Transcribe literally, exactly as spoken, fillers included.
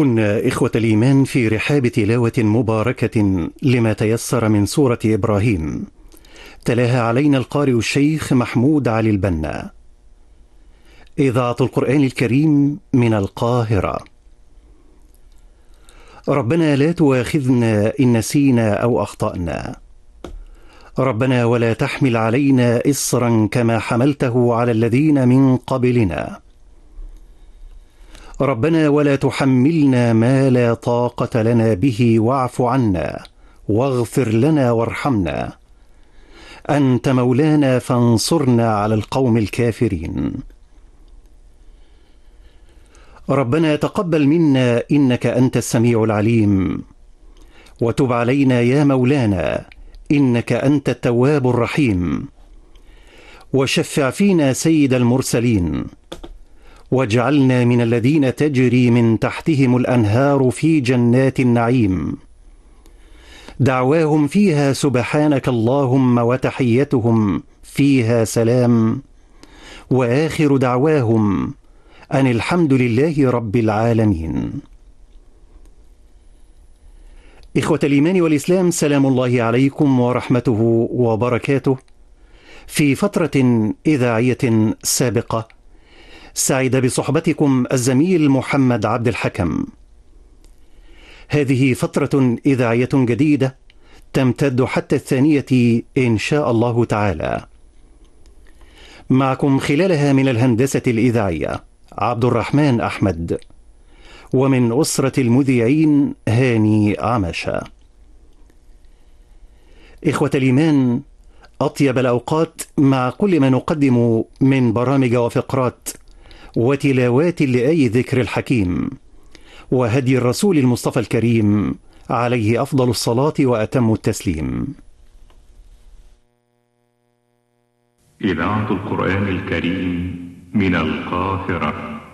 كنا إخوة الإيمان في رحاب تلاوة مباركة لما تيسر من سورة إبراهيم، تلاها علينا القارئ الشيخ محمود علي البنا. إذاعة القرآن الكريم من القاهرة. ربنا لا تؤاخذنا إن نسينا أو أخطأنا. ربنا ولا تحمل علينا إصرا كما حملته على الذين من قبلنا. ربنا ولا تحملنا ما لا طاقة لنا به واعف عنا واغفر لنا وارحمنا. أنت مولانا فانصرنا على القوم الكافرين. ربنا تقبل منا إنك أنت السميع العليم، وتب علينا يا مولانا إنك أنت التواب الرحيم. وشفع فينا سيد المرسلين، واجعلنا من الذين تجري من تحتهم الأنهار في جنات النعيم. دعواهم فيها سبحانك اللهم وتحيتهم فيها سلام، وآخر دعواهم أن الحمد لله رب العالمين. إخوة الإيمان والإسلام، سلام الله عليكم ورحمته وبركاته. في فترة إذاعية سابقة سعد بصحبتكم الزميل محمد عبد الحكم. هذه فترة إذاعية جديدة تمتد حتى الثانية إن شاء الله تعالى. معكم خلالها من الهندسة الإذاعية عبد الرحمن أحمد، ومن أسرة المذيعين هاني عمشة. إخوة الإيمان، أطيب الأوقات مع كل ما نقدم من برامج وفقرات وتلاوات لآي ذكر الحكيم وهدي الرسول المصطفى الكريم عليه أفضل الصلاة وأتم التسليم. إذاعة القرآن الكريم من القاهرة.